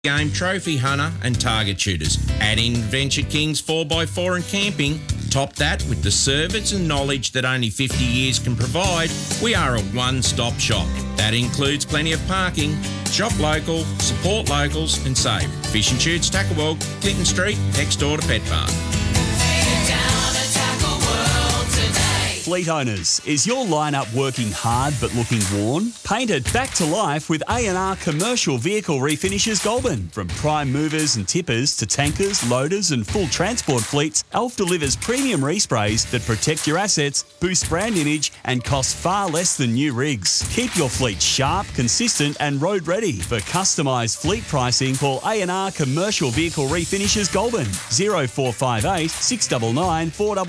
Game trophy hunter and target shooters. Add in Adventure Kings 4x4 and camping. Top that with the service and knowledge that only 50 years can provide. We are a one-stop shop. That includes plenty of parking. Shop local, support locals and save. Fish and Shoots, Tackle World, Clinton Street, next door to Pet Park. Fleet owners, is your lineup working hard but looking worn? Paint it back to life with A&R Commercial Vehicle Refinishes Goulburn. From prime movers and tippers to tankers, loaders and full transport fleets, Elf delivers premium resprays that protect your assets, boost brand image and cost far less than new rigs. Keep your fleet sharp, consistent and road ready. For customised fleet pricing, call A&R Commercial Vehicle Refinishes Goulburn 0458 699 4